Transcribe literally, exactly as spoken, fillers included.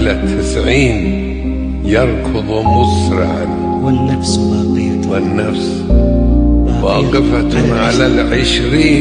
إلى التسعين يركض مسرعا، والنفس باقية والنفس واقفة على العشرين.